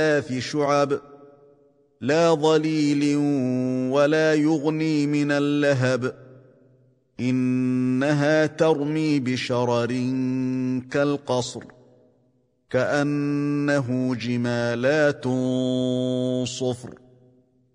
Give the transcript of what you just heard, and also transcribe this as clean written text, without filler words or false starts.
في شعب لا ظليل ولا يغني من اللهب إنها ترمي بشرر كالقصر كأنه جمالات صفر